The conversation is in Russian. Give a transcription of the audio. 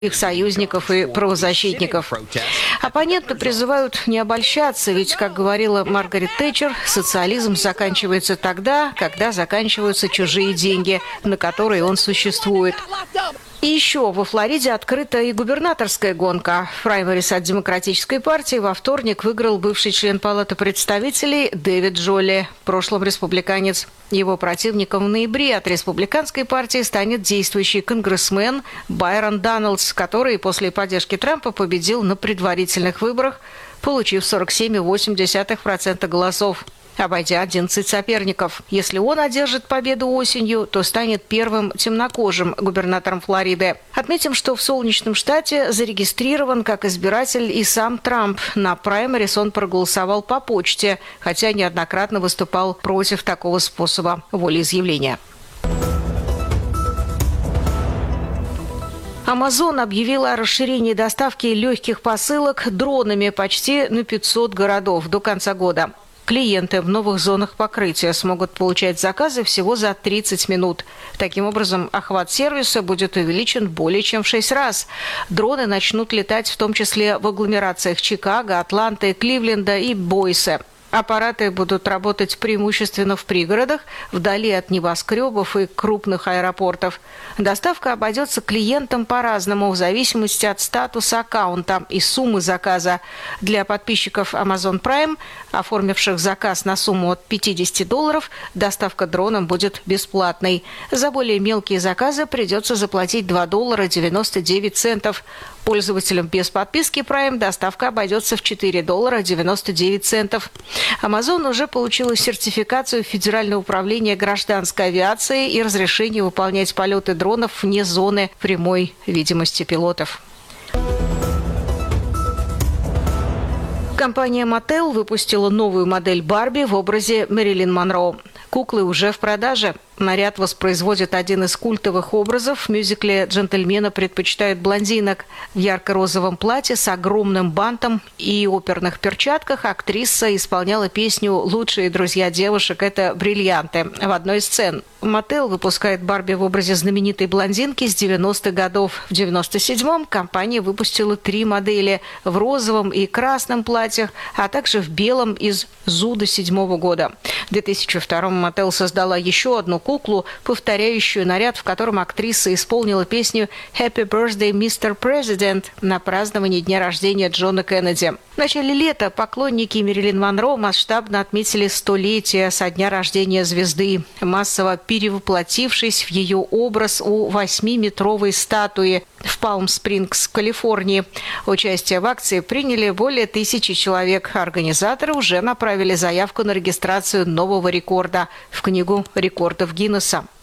их союзников и правозащитников. Оппоненты призывают не обольщаться, ведь, как говорила Маргарет Тэтчер, социализм заканчивается тогда, когда заканчиваются чужие деньги, на которые он существует. И еще во Флориде открыта и губернаторская гонка. В праймерис от Демократической партии во вторник выиграл бывший член Палаты представителей Дэвид Джолли, в прошлом республиканец. Его противником в ноябре от Республиканской партии станет действующий конгрессмен Байрон Даннелдс, который после поддержки Трампа победил на предварительных выборах, получив 47,8% голосов, обойдя 11 соперников. Если он одержит победу осенью, то станет первым темнокожим губернатором Флориды. Отметим, что в солнечном штате зарегистрирован как избиратель и сам Трамп. На праймерис он проголосовал по почте, хотя неоднократно выступал против такого способа волеизъявления. Amazon объявила о расширении доставки легких посылок дронами почти на 500 городов до конца года. Клиенты в новых зонах покрытия смогут получать заказы всего за 30 минут. Таким образом, охват сервиса будет увеличен более чем в 6 раз. Дроны начнут летать в том числе в агломерациях Чикаго, Атланты, Кливленда и Бойсе. Аппараты будут работать преимущественно в пригородах, вдали от небоскребов и крупных аэропортов. Доставка обойдется клиентам по-разному в зависимости от статуса аккаунта и суммы заказа. Для подписчиков Amazon Prime, оформивших заказ на сумму от $50, доставка дроном будет бесплатной. За более мелкие заказы придется заплатить $2.99. Пользователям без подписки Prime доставка обойдется в $4.99. Amazon уже получила сертификацию Федерального управления гражданской авиации и разрешение выполнять полеты дронов вне зоны прямой видимости пилотов. Компания Mattel выпустила новую модель Барби в образе Мэрилин Монро. Куклы уже в продаже. Наряд воспроизводит один из культовых образов. В мюзикле «Джентльмены предпочитают блондинок». В ярко-розовом платье с огромным бантом и оперных перчатках актриса исполняла песню «Лучшие друзья девушек – это бриллианты» в одной из сцен. Mattel выпускает Барби в образе знаменитой блондинки с 90-х годов. В 97-м компания выпустила 3 модели в розовом и красном платьях, а также в белом из Зуда 7-го года. В 2002-м Mattel создала еще одну куклу, повторяющую наряд, в котором актриса исполнила песню «Happy Birthday, Mr. President» на праздновании дня рождения Джона Кеннеди. В начале лета поклонники Мэрилин Монро масштабно отметили 100-летие со дня рождения звезды, массово перевоплотившись в ее образ у 8-метровой статуи в Палм-Спрингс, Калифорнии. Участие в акции приняли более 1000 человек. Организаторы уже направили заявку на регистрацию нового рекорда в Книгу рекордов Гиннесса.